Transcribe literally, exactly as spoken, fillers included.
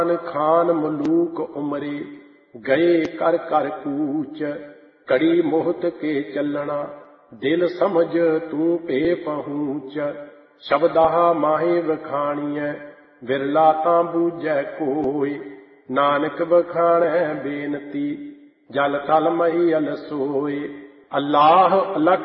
ਖਾਨ ਮਲੂਕ ਉਮਰੇ ਗਏ ਕਰ ਕਰ ਕੂਚ। ਕੜੀ ਮੋਹਤ ਕੇ ਚੱਲਣਾ ਦਿਲ ਸਮਝ ਤੂੰ ਭੇ ਪਹੂੰਚ। ਸ਼ਬਦਾਹ ਮਾਹੇ ਵਖਾਣੀਐ ਵਿਰਲਾ ਤਾਂ ਬੂਝੈ ਕੋਇ। ਨਾਨਕ ਵਖਾਣੈ ਬੇਨਤੀ ਜਲ ਥਲ ਮਹੀਅਲ ਸੋਇ। ਅੱਲਾਹ ਅਲਖ